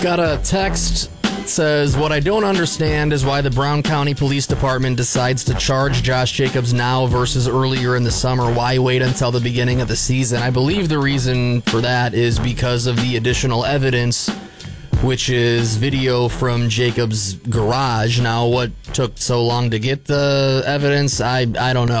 Got a text. Says, what I don't understand is why the Brown County Police Department decides to charge Josh Jacobs now versus earlier in the summer. Why wait until the beginning of the season? I believe the reason for that is because of the additional evidence, which is video from Jacobs' garage. Now, what took so long to get the evidence, I don't know.